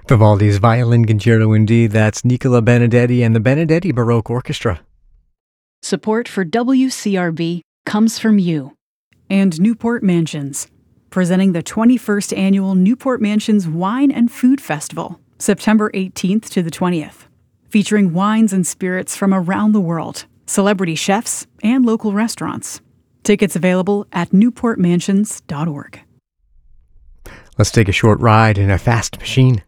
Vivaldi's Violin Concerto indeed. That's Nicola Benedetti and the Benedetti Baroque Orchestra. Support for WCRB comes from you. And Newport Mansions, presenting the 21st Annual Newport Mansions Wine and Food Festival, September 18th to the 20th, featuring wines and spirits from around the world, celebrity chefs, and local restaurants. Tickets available at newportmansions.org. Let's take a short ride in a fast machine.